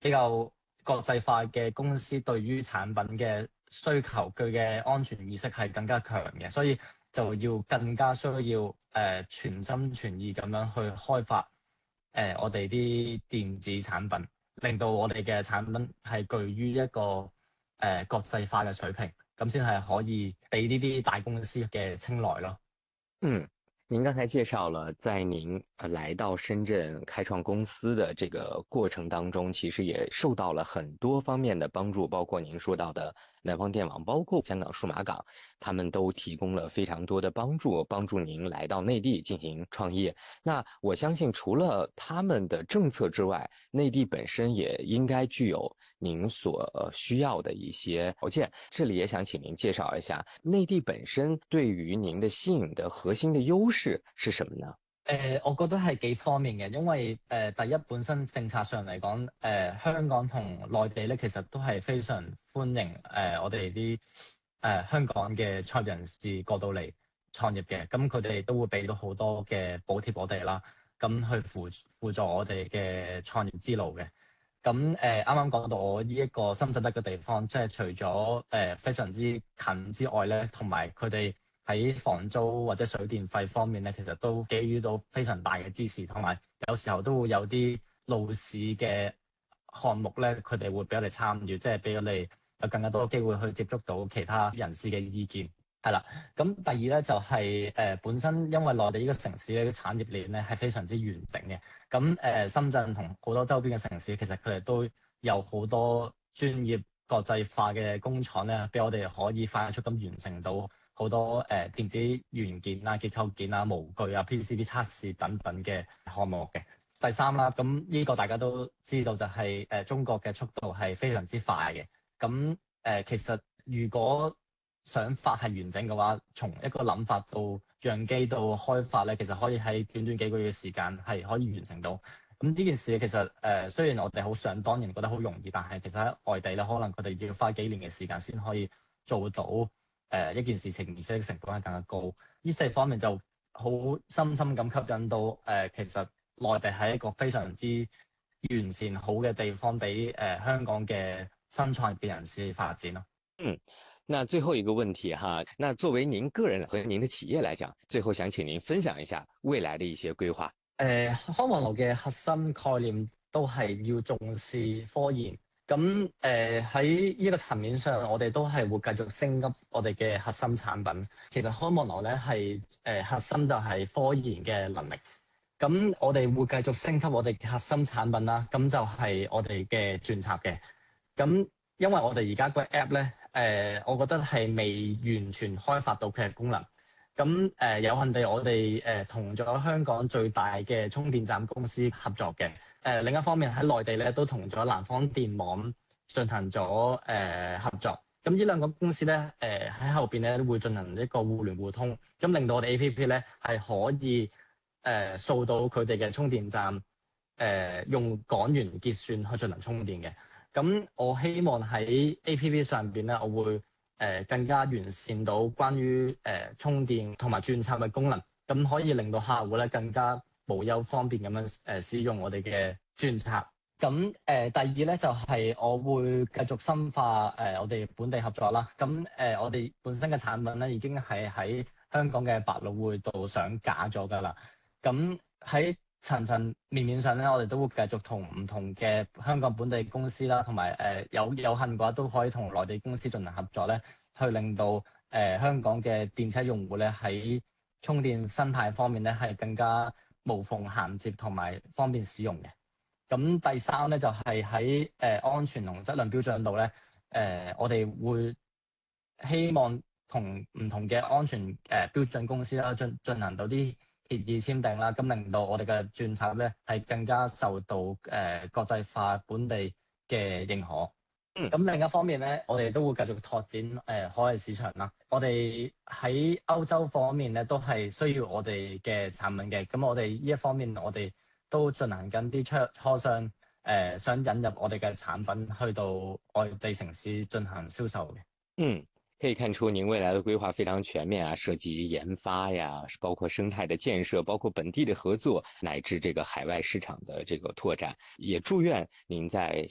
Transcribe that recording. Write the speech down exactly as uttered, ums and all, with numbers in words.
比較國際化嘅公司對於產品嘅需求，佢嘅安全意識係更加強嘅，所以就要更加需要誒、呃、全心全意咁樣去開發誒、呃、我哋啲電子產品，令到我哋嘅產品係具於一個誒、呃、國際化嘅水平，咁先係可以俾呢啲大公司嘅青睞咯。 嗯，您刚才介绍了，在您呃来到深圳开创公司的这个过程当中，其实也受到了很多方面的帮助，包括您说到的南方电网，包括香港数码港，他们都提供了非常多的帮助，帮助您来到内地进行创业。那我相信，除了他们的政策之外，内地本身也应该具有您所呃需要的一些条件。这里也想請您介紹一下，內地本身對於您的吸引的核心的優勢是什麼呢？ 誒、呃，我覺得係幾方面嘅，因為誒、呃、第一本身政策上嚟講，誒、呃、香港同內地咧其實都係非常歡迎誒、呃、我哋啲誒香港嘅創業人士過到嚟創業嘅，咁佢哋都會俾到好多嘅補貼我哋啦，咁去輔輔助我哋嘅創業之路嘅。咁誒啱啱講到我呢一個深圳德嘅地方，即係除咗誒、呃、非常之近之外咧，同埋佢哋喺房租或者水電費方面咧，其實都給予到非常大嘅支持，同埋有時候都會有啲路試嘅項目咧，佢哋會俾我哋參與，即係俾我哋有更加多機會去接觸到其他人士嘅意見。係啦，咁第二咧就係、是、誒、呃、本身因為內地呢個城市嘅產業鏈咧係非常之完整嘅，咁誒、呃、深圳同好多周邊嘅城市其實佢哋都有好多專業國際化嘅工廠咧，俾我哋可以快速咁完成到好多誒、呃、電子元件啊、結構件啊、模具啊、P C B 測試等等嘅項目嘅。第三啦，咁呢個大家都知道就係、是、誒、呃、中國嘅速度係非常之快嘅，咁誒、呃、其實如果想法係完整嘅話，從一個諗法到樣機到開發咧，其實可以喺短短幾個月嘅時間係可以完成到。咁呢件事其實誒、呃，雖然我哋好想當然覺得好容易，但係其實喺外地咧，可能佢哋要花幾年嘅時間先可以做到誒、呃、一件事情，而且成本係更加高。呢四方面就好深深咁吸引到誒、呃，其實內地係一個非常之完善好嘅地方，俾誒、呃、香港嘅新創業嘅人士發展咯。 嗯。那最後一個問題哈，那作為您個人和您的企業來講，最後想請您分享一下未來的一些規劃。 誒，康王樓嘅核心概念都係要重視科研。咁誒喺呢個層面上，我哋都係會繼續升級我哋嘅核心產品。其實康王樓咧係誒核心就係科研嘅能力。咁我哋會繼續升級我哋嘅核心產品啦。咁就係我哋嘅轉插嘅。咁因為我哋而家個 app 咧，誒、呃，我覺得係未完全開發到佢嘅功能。咁誒、呃、有幸地，我哋誒同咗香港最大嘅充電站公司合作嘅。誒、呃、另一方面喺內地咧，都同咗南方電網進行咗誒、呃、合作。咁呢兩個公司咧，誒、呃、喺後邊咧會進行一個互聯互通，咁令到我哋 A P P 咧係可以誒掃、呃、到佢哋嘅充電站，誒、呃、用港元結算去進行充電嘅。咁我希望喺 A P P 上邊咧，我會誒、呃、更加完善到關於誒、呃、充電同埋轉插嘅功能，咁可以令到客戶咧更加無憂方便咁樣誒使用我哋嘅轉插。咁誒、呃、第二咧就係、是、我會繼續深化誒、呃、我哋本地合作啦。咁誒、呃、我哋本身嘅產品咧已經係喺香港嘅百老匯度上架咗㗎啦。咁喺層層面面上咧，我哋都會繼續同唔同嘅香港本地公司啦，同埋誒有有幸嘅話都可以同內地公司進行合作咧，去令到誒、呃、香港嘅電車用戶咧喺充電生態方面咧係更加無縫銜接同埋方便使用嘅。咁第三咧就係喺誒安全同質量標準度咧，誒、呃、我哋會希望同唔同嘅安全誒、呃、標準公司啦進進行到啲協議簽訂啦，咁令到我哋嘅轉插咧係更加受到誒、呃、國際化本地嘅認可。咁、嗯、另一方面咧，我哋都會繼續拓展誒、呃、海外市場啦。我哋喺歐洲方面咧都係需要我哋嘅產品嘅。咁我哋呢一方面，我哋都進行緊啲磋磋商，誒、呃、想引入我哋嘅產品去到外地城市進行銷售嘅。 嗯。可以看出您未來的規劃非常全面啊，涉及研發呀，包括生態的建設，包括本地的合作，乃至這個海外市場的這個拓展。也祝願您在